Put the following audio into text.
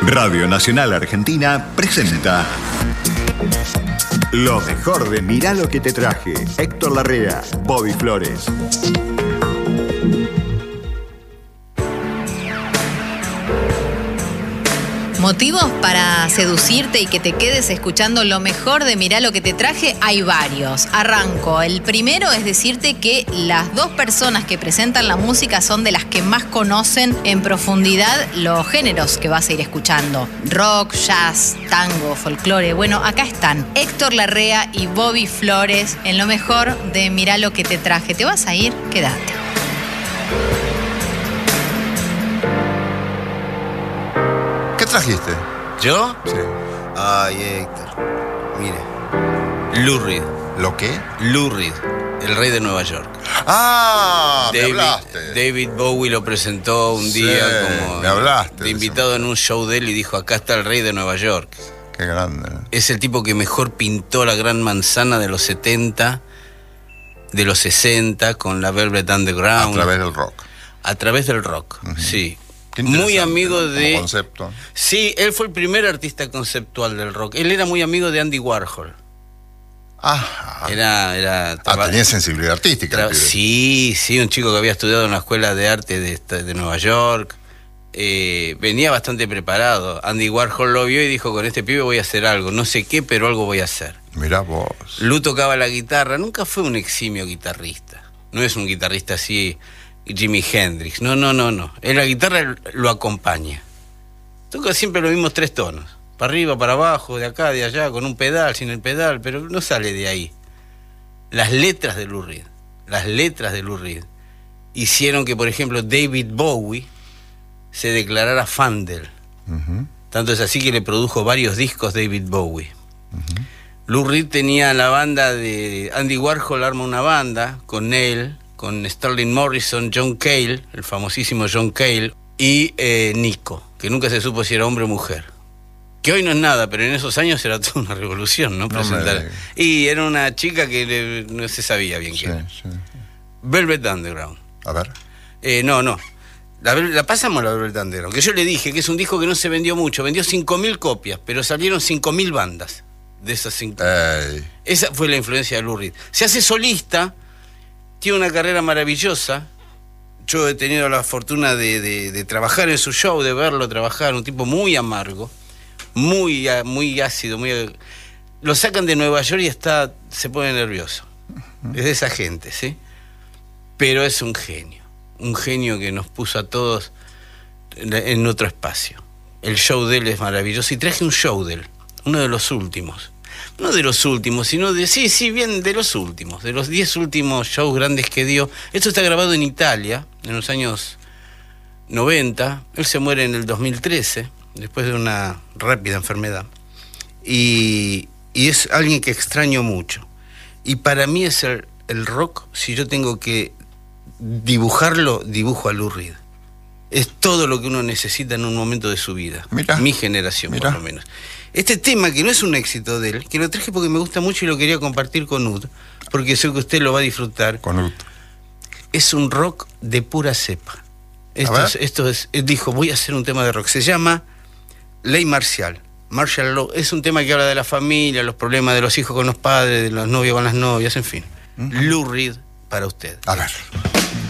Radio Nacional Argentina presenta lo mejor de Mirá lo que te traje. Héctor Larrea, Bobby Flores. Motivos para seducirte y que te quedes escuchando lo mejor de Mirá lo que te traje, hay varios. Arranco. El primero es decirte que las dos personas que presentan la música son de las que más conocen en profundidad los géneros que vas a ir escuchando. Rock, jazz, tango, folclore. Bueno, acá están Héctor Larrea y Bobby Flores en lo mejor de Mirá lo que te traje. ¿Te vas a ir? Quédate. ¿Qué trajiste? ¿Yo? Sí. Ay, Héctor. Mire. Lou Reed. ¿Lo qué? Lou Reed, el rey de Nueva York. Ah, me hablaste. David Bowie lo presentó un día como me hablaste de invitado en un show de él y dijo, acá está el rey de Nueva York. Qué grande. Es el tipo que mejor pintó la Gran Manzana de los 70, de los 60, con la Velvet Underground. A través del rock. A través del rock, sí. Muy amigo de... Como concepto. Sí, él fue el primer artista conceptual del rock. Él era muy amigo de Andy Warhol. Ajá. Tenía sensibilidad artística. Sí, un chico que había estudiado en una escuela de arte de Nueva York. Venía bastante preparado. Andy Warhol lo vio y dijo, con este pibe voy a hacer algo. No sé qué, pero algo voy a hacer. Mirá vos. Lou tocaba la guitarra. Nunca fue un eximio guitarrista. No es un guitarrista así... Jimi Hendrix, no. En la guitarra lo acompaña. Toca siempre los mismos 3 tonos. Para arriba, para abajo, de acá, de allá, con un pedal, sin el pedal, pero no sale de ahí. Las letras de Lou Reed hicieron que, por ejemplo, David Bowie se declarara fan de él. Tanto es así que le produjo varios discos David Bowie. Lou Reed tenía la banda de... Andy Warhol arma una banda con él, con Sterling Morrison, John Cale, el famosísimo John Cale, y Nico, que nunca se supo si era hombre o mujer. Que hoy no es nada, pero en esos años era toda una revolución, ¿no? Presentar. Y era una chica que no se sabía bien quién era. Sí. Velvet Underground. A ver. No. La pasamos la Velvet Underground, que yo le dije que es un disco que no se vendió mucho, vendió 5.000 copias, pero salieron 5.000 bandas de esas 5.000. Esa fue la influencia de Lou Reed. Se hace solista. Tiene una carrera maravillosa. Yo he tenido la fortuna de trabajar en su show, de verlo trabajar. Un tipo muy amargo, muy ácido. Lo sacan de Nueva York y se pone nervioso. Es de esa gente, ¿sí? Pero es un genio que nos puso a todos en otro espacio. El show de él es maravilloso. Y traje un show de él, uno de los últimos. No de los últimos, sino de los últimos, de los 10 últimos shows grandes que dio. Esto está grabado en Italia, en los años 90. Él se muere en el 2013, después de una rápida enfermedad. Y es alguien que extraño mucho. Y para mí es el rock, si yo tengo que dibujarlo, dibujo a Lou Reed. Es todo lo que uno necesita en un momento de su vida. Mirá, mi generación, por lo menos. Este tema, que no es un éxito de él, que lo traje porque me gusta mucho y lo quería compartir con Ud, porque sé que usted lo va a disfrutar. Con Ud. Es un rock de pura cepa. Dijo, voy a hacer un tema de rock. Se llama Ley Marcial. Martial Law. Es un tema que habla de la familia, los problemas de los hijos con los padres, de los novios con las novias, en fin. Lou Reed para usted. A ver.